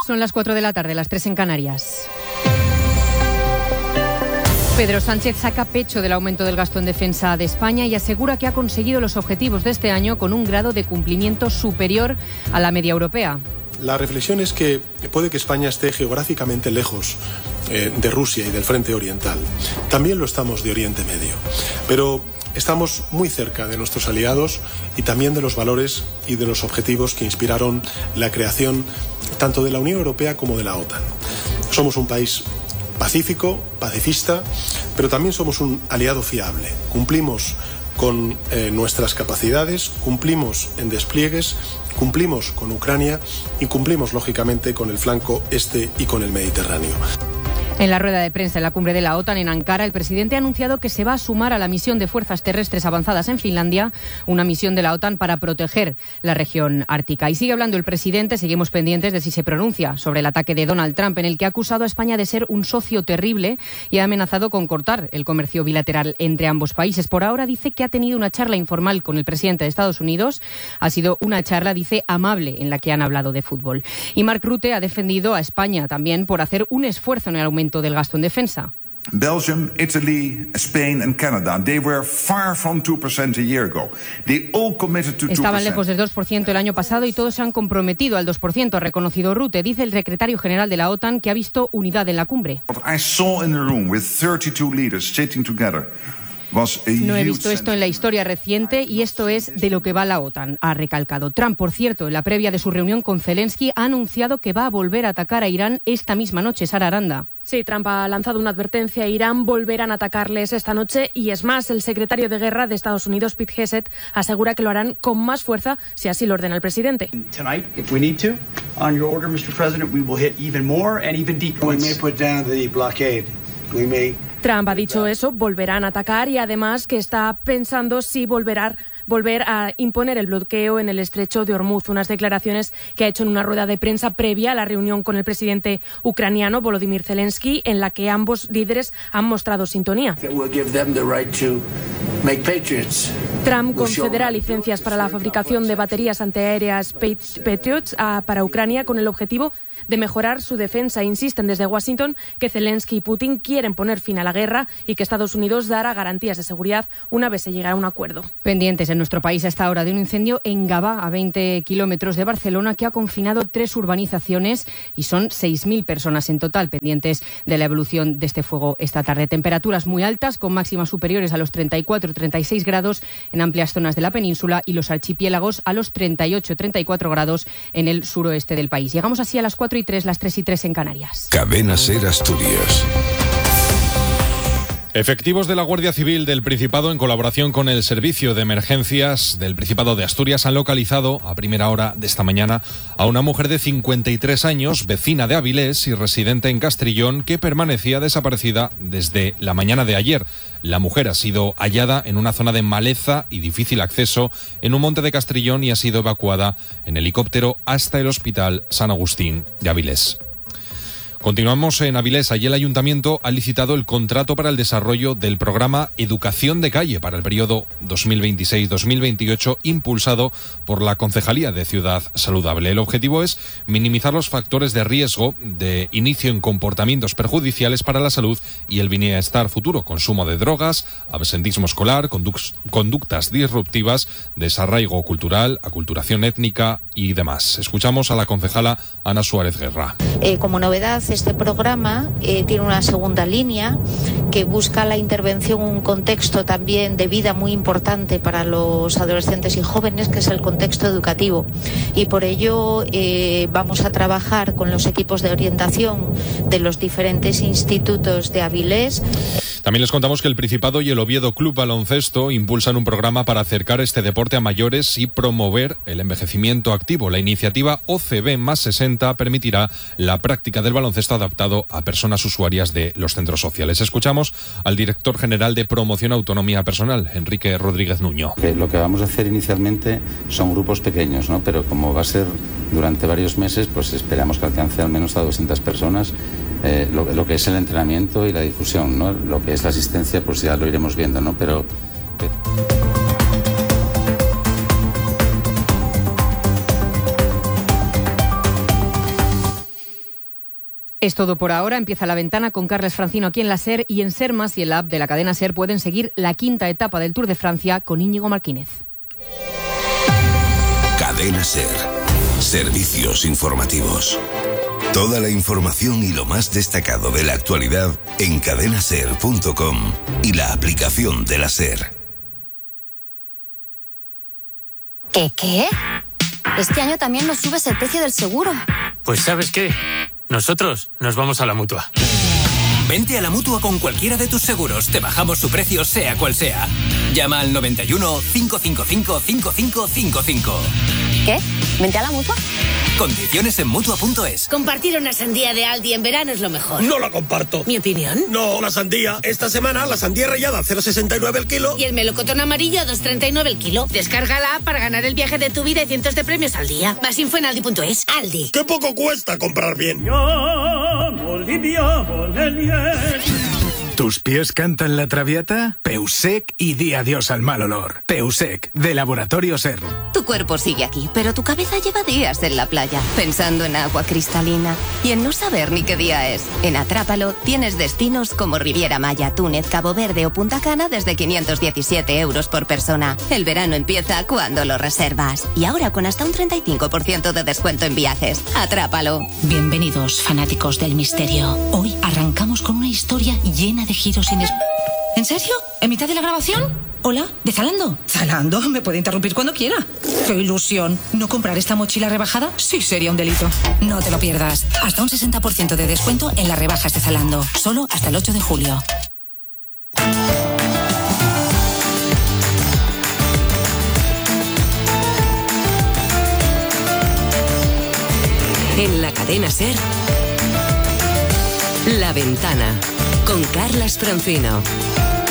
Son las 4 de la tarde, las 3 en Canarias. Pedro Sánchez saca pecho del aumento del gasto en defensa de España y asegura que ha conseguido los objetivos de este año con un grado de cumplimiento superior a la media europea. La reflexión es que puede que España esté geográficamente lejos de Rusia y del frente oriental. También lo estamos de Oriente Medio. Pero estamos muy cerca de nuestros aliados y también de los valores y de los objetivos que inspiraron la creación tanto de la Unión Europea como de la OTAN. Somos un país pacífico, pacifista, pero también somos un aliado fiable. Cumplimos con nuestras capacidades, cumplimos en despliegues, cumplimos con Ucrania y cumplimos, lógicamente, con el flanco este y con el Mediterráneo. En la rueda de prensa en la cumbre de la OTAN en Ankara, el presidente ha anunciado que se va a sumar a la misión de fuerzas terrestres avanzadas en Finlandia, una misión de la OTAN para proteger la región ártica. Y sigue hablando el presidente, seguimos pendientes de si se pronuncia sobre el ataque de Donald Trump, en el que ha acusado a España de ser un socio terrible y ha amenazado con cortar el comercio bilateral entre ambos países. Por ahora dice que ha tenido una charla informal con el presidente de Estados Unidos. Ha sido una charla, dice, amable, en la que han hablado de fútbol. Y Mark Rutte ha defendido a España también por hacer un esfuerzo en el aumento del gasto en defensa. Belgium, Italy, Spain and Canada, they were far from 2% a year ago. They all committed to 2%. Estaban lejos del 2% el año pasado y todos se han comprometido al 2%, ha reconocido Rutte. Dice el secretario general de la OTAN que ha visto unidad en la cumbre. I saw in a room with 32 leaders sitting together. No he visto esto en la historia reciente y esto es de lo que va la OTAN, ha recalcado. Trump, por cierto, en la previa de su reunión con Zelensky, ha anunciado que va a volver a atacar a Irán esta misma noche. Sara Aranda. Sí, Trump ha lanzado una advertencia a Irán, volverán a atacarles esta noche y es más, el secretario de Guerra de Estados Unidos, Pete Hegseth, asegura que lo harán con más fuerza si así lo ordena el presidente. Tonight, if we need to, on your order, Mr. President, we will hit even more and even deeper. We may put down the blockade. We may... Trump ha dicho eso, volverán a atacar y además que está pensando si volver a imponer el bloqueo en el estrecho de Hormuz. Unas declaraciones que ha hecho en una rueda de prensa previa a la reunión con el presidente ucraniano Volodymyr Zelensky, en la que ambos líderes han mostrado sintonía. Trump concederá licencias para la fabricación de baterías antiaéreas Patriot para Ucrania con el objetivo de mejorar su defensa. Insisten desde Washington que Zelensky y Putin quieren poner fin a la guerra y que Estados Unidos dará garantías de seguridad una vez se llegue a un acuerdo. Pendientes en nuestro país a esta hora de un incendio en Gavà, a 20 kilómetros de Barcelona, que ha confinado 3 urbanizaciones y son 6.000 personas en total. Pendientes de la evolución de este fuego esta tarde. Temperaturas muy altas, con máximas superiores a los 34-36 grados en amplias zonas de la península y los archipiélagos a los 38-34 grados en el suroeste del país. Llegamos así a las 4:03, las 3:03 en Canarias. Cadena SER Asturias. Efectivos de la Guardia Civil del Principado, en colaboración con el Servicio de Emergencias del Principado de Asturias, han localizado a primera hora de esta mañana a una mujer de 53 años, vecina de Avilés y residente en Castrillón, que permanecía desaparecida desde la mañana de ayer. La mujer ha sido hallada en una zona de maleza y difícil acceso en un monte de Castrillón y ha sido evacuada en helicóptero hasta el Hospital San Agustín de Avilés. Continuamos en Avilés. Allí el Ayuntamiento ha licitado el contrato para el desarrollo del programa Educación de Calle para el periodo 2026-2028, impulsado por la Concejalía de Ciudad Saludable. El objetivo es minimizar los factores de riesgo de inicio en comportamientos perjudiciales para la salud y el bienestar futuro: consumo de drogas, absentismo escolar, conductas disruptivas, desarraigo cultural, aculturación étnica y demás. Escuchamos a la concejala Ana Suárez Guerra. Como novedad, este programa tiene una segunda línea que busca la intervención en un contexto también de vida muy importante para los adolescentes y jóvenes, que es el contexto educativo. Y por ello vamos a trabajar con los equipos de orientación de los diferentes institutos de Avilés. También les contamos que el Principado y el Oviedo Club Baloncesto impulsan un programa para acercar este deporte a mayores y promover el envejecimiento activo. La iniciativa OCB más 60 permitirá la práctica del baloncesto adaptado a personas usuarias de los centros sociales. Escuchamos al director general de Promoción Autonomía Personal, Enrique Rodríguez Nuño. Lo que vamos a hacer inicialmente son grupos pequeños, ¿no? Pero como va a ser durante varios meses, pues esperamos que alcance al menos a 200 personas. Lo que es el entrenamiento y la difusión, ¿no? Lo que es la asistencia, pues ya lo iremos viendo, ¿no? Pero Es todo por ahora. Empieza La Ventana con Carles Francino aquí en la SER, y en SER Más y en la app de la cadena SER pueden seguir la 5ª etapa del Tour de Francia con Íñigo Martínez. Cadena SER. Servicios informativos. Toda la información y lo más destacado de la actualidad en cadenaser.com y la aplicación de la SER. ¿Qué? Este año también nos subes el precio del seguro. Pues ¿sabes qué? Nosotros nos vamos a la Mutua. Vente a la Mutua con cualquiera de tus seguros. Te bajamos su precio sea cual sea. Llama al 91 555 5555. ¿Qué? ¿Vente a la Mutua? Condiciones en Mutua.es. Compartir una sandía de Aldi en verano es lo mejor. No la comparto. ¿Mi opinión? No, la sandía. Esta semana la sandía rallada 0,69 el kilo. Y el melocotón amarillo 2,39 el kilo. Descárgala para ganar el viaje de tu vida y cientos de premios al día. Más info en Aldi.es. Aldi. ¡Qué poco cuesta comprar bien! ¿Tus pies cantan la Traviata? Peusec y di adiós al mal olor. Peusec, de Laboratorio SER. Tu cuerpo sigue aquí, pero tu cabeza lleva días en la playa, pensando en agua cristalina y en no saber ni qué día es. En Atrápalo tienes destinos como Riviera Maya, Túnez, Cabo Verde o Punta Cana desde 517 euros por persona. El verano empieza cuando lo reservas. Y ahora con hasta un 35% de descuento en viajes. Atrápalo. Bienvenidos, fanáticos del misterio. Hoy arrancamos con una historia llena de giros ¿En serio? ¿En mitad de la grabación? Hola, ¿de Zalando? Zalando, me puede interrumpir cuando quiera. ¡Qué ilusión! ¿No comprar esta mochila rebajada? Sí, sería un delito. No te lo pierdas. Hasta un 60% de descuento en las rebajas de Zalando. Solo hasta el 8 de julio. En la cadena SER, La Ventana, con Carles Francino.